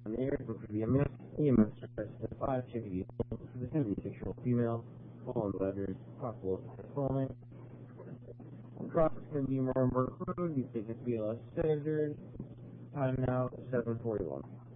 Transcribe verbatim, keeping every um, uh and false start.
on the air, which would be a miss. E M S stress at five, should be for the seventy-six-year-old female, following the letters, possible swelling. Cross can be more and more crude, you think it's B L S standard. Time now, seven forty-one.